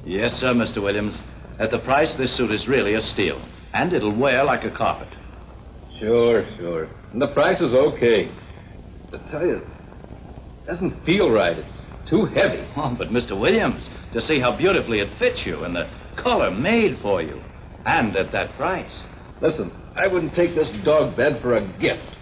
Yes, sir, Mr. Williams. At the price, this suit is really a steal. And it'll wear like a carpet. Sure. And the price is okay. I tell you, it doesn't feel right. It's too heavy. Oh, but Mr. Williams, to see how beautifully it fits you and the color made for you. And at that price. Listen, I wouldn't take this dog bed for a gift.